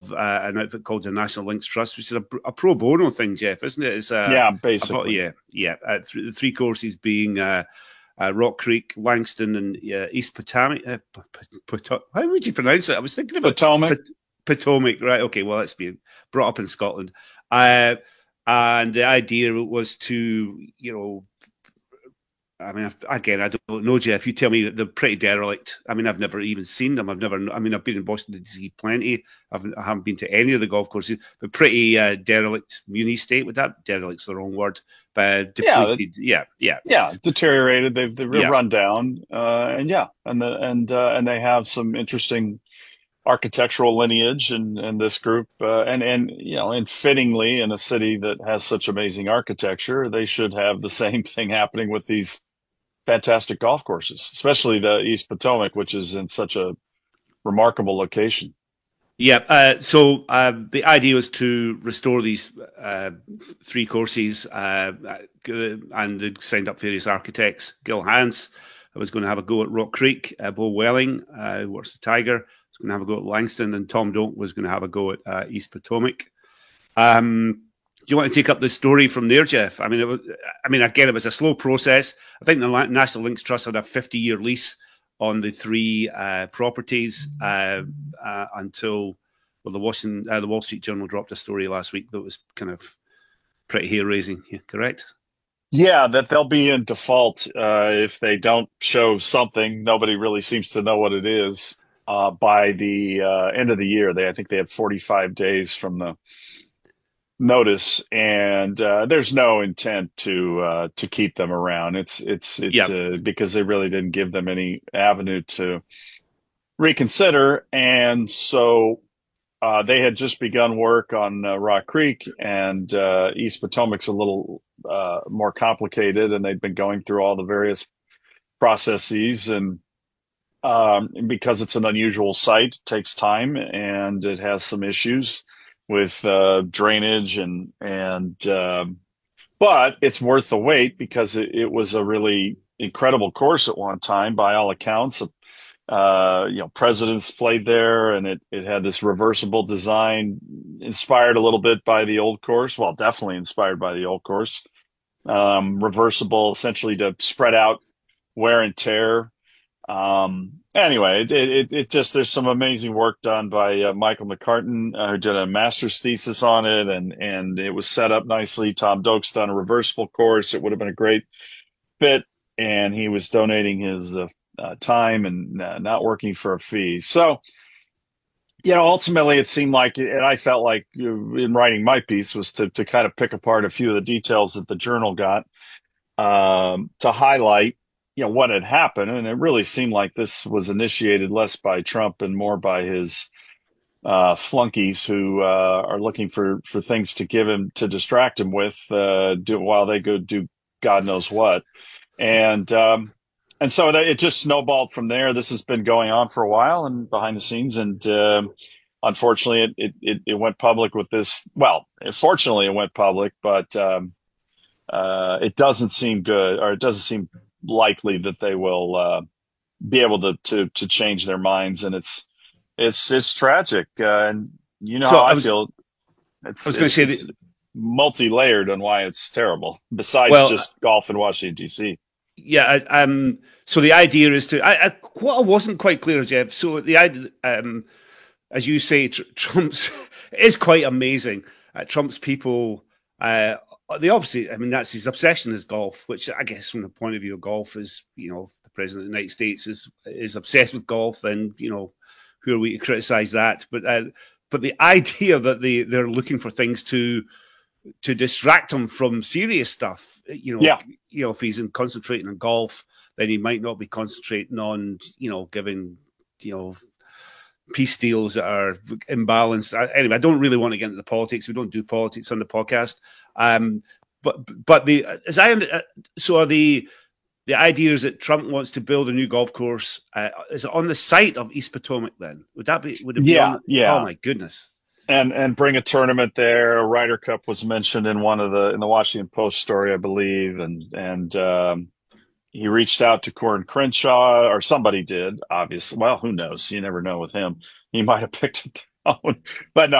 of an outfit called the National Links Trust, which is a pro bono thing, Jeff, isn't it? It's Yeah, basically. yeah. The three courses being Rock Creek, Langston, and East Potomac. How would you pronounce it? I was thinking about Potomac. Potomac, right? Okay, well, that's being brought up in Scotland. And the idea was to, I mean, again, I don't know, Jeff. You tell me that they're pretty derelict. I mean, I've never even seen them. I've been in Boston DC plenty. I haven't been to any of the golf courses, but pretty derelict muni state. Would that derelict's the wrong word? But Yeah, depleted. Yeah, yeah, yeah, deteriorated. They've yeah. run down, and yeah, and they have some interesting architectural lineage and this group, and and fittingly in a city that has such amazing architecture, they should have the same thing happening with these fantastic golf courses, especially the East Potomac, which is in such a remarkable location. Yeah. So the idea was to restore these three courses, and they signed up various architects. Gil Hans was going to have a go at Rock Creek. Bo Welling, who works the Tiger, was going to have a go at Langston, and Tom Doak was going to have a go at East Potomac. Do you want to take up the story from there, Jeff? I mean, again, it was a slow process. I think the National Links Trust had a 50-year lease on the three properties until the Wall Street Journal dropped a story last week that was kind of pretty hair raising. Yeah, correct? Yeah, that they'll be in default if they don't show something. Nobody really seems to know what it is by the end of the year. I think they had 45 days from the notice, and there's no intent to keep them around. It's Yeah, because they really didn't give them any avenue to reconsider, and so they had just begun work on Rock Creek, and East Potomac's a little more complicated, and they've been going through all the various processes, and because it's an unusual site, it takes time, and it has some issues with drainage and but it's worth the wait because it was a really incredible course at one time by all accounts. Presidents played there, and it had this reversible design, inspired a little bit by the old course. Well, definitely inspired by the old course. Reversible, essentially to spread out wear and tear. Anyway, it just there's some amazing work done by Michael McCartan, who did a master's thesis on it, and it was set up nicely. Tom Doak's done a reversible course. It would have been a great fit, and he was donating his time and not working for a fee. So, ultimately it seemed like, and I felt like in writing my piece was to kind of pick apart a few of the details that the journal got to highlight, what had happened. And it really seemed like this was initiated less by Trump and more by his flunkies who are looking for things to give him to distract him with while they go do God knows what. And so it just snowballed from there. This has been going on for a while and behind the scenes. And unfortunately, it went public with this. Well, fortunately, it went public, but it doesn't seem good, or it doesn't seem likely that they will be able to change their minds. And it's tragic. And So how I feel. I was going to say It's multi-layered on why it's terrible, besides well, just golf in Washington, D.C. yeah. So the idea is to what I wasn't quite clear, Jeff. So the idea, as you say, Trump's it is quite amazing. Trump's people, they obviously, I mean, that's his obsession is golf, which I guess from the point of view of golf is, the president of the United States is obsessed with golf, and who are we to criticize that? But the idea that they're looking for things to distract him from serious stuff, Yeah. If he's concentrating on golf, then he might not be concentrating on, giving, peace deals that are imbalanced. Anyway, I don't really want to get into the politics. We don't do politics on the podcast. But the as I so are the idea is that Trump wants to build a new golf course. Is it on the site of East Potomac? Then would it be Yeah, on? Oh yeah. my goodness! And bring a tournament there. A Ryder Cup was mentioned in in the Washington Post story, I believe, and he reached out to Corin Crenshaw, or somebody did, obviously. Well, who knows? You never know with him. He might have picked up the phone, but no.